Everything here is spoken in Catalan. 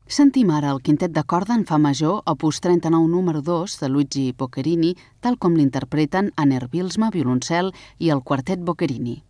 Sentim ara el quintet de corda en fa major, opus 39 número 2 de Luigi Boccherini, tal com l'interpreten Aner Bylsma, violoncel, i el quartet Boccherini.